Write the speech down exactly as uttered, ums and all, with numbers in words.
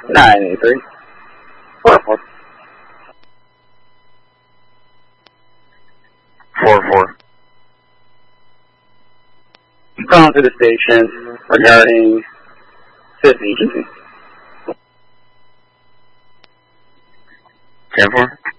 nine eight three. four four. four four. I'm calling to the station regarding fifth agency. ten four.